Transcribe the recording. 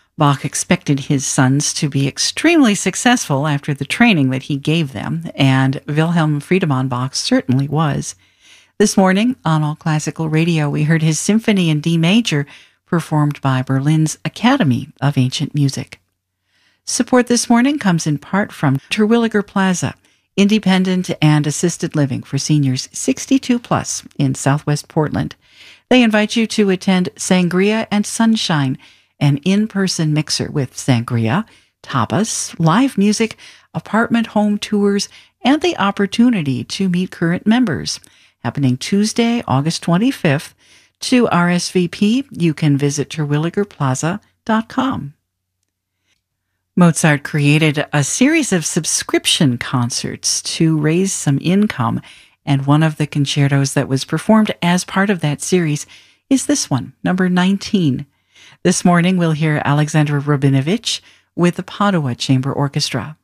Bach expected his sons to be extremely successful after the training that he gave them, and Wilhelm Friedemann Bach certainly was. This morning on All Classical Radio, we heard his Symphony in D major performed by Berlin's Academy of Ancient Music. Support this morning comes in part from Terwilliger Plaza, independent and assisted living for seniors 62 plus in Southwest Portland. They invite you to attend Sangria and Sunshine, an in-person mixer with sangria, tapas, live music, apartment home tours, and the opportunity to meet current members. Happening Tuesday, August 25th. To RSVP, you can visit terwilligerplaza.com. Mozart created a series of subscription concerts to raise some income, and one of the concertos that was performed as part of that series is this one, number 19. This morning, we'll hear Alexander Rabinovich with the Padua Chamber Orchestra.